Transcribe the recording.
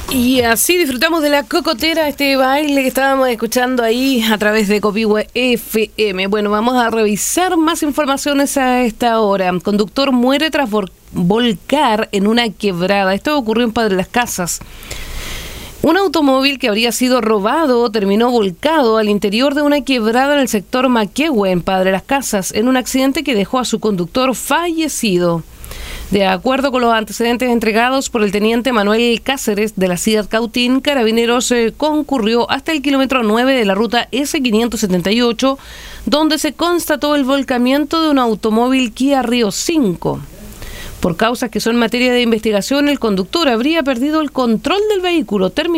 Y así disfrutamos de la cocotera, este baile que estábamos escuchando ahí a través de Copihue FM. Bueno, vamos a revisar más informaciones a esta hora. Conductor muere tras volcar en una quebrada. Esto ocurrió en Padre Las Casas. Un automóvil que habría sido robado terminó volcado al interior de una quebrada en el sector Maquehue, en Padre Las Casas, en un accidente que dejó a su conductor fallecido. De acuerdo con los antecedentes entregados por el teniente Manuel Cáceres de la Ciudad Cautín, Carabineros concurrió hasta el kilómetro 9 de la ruta S578, donde se constató el volcamiento de un automóvil Kia Rio 5. Por causas que son materia de investigación, el conductor habría perdido el control del vehículo,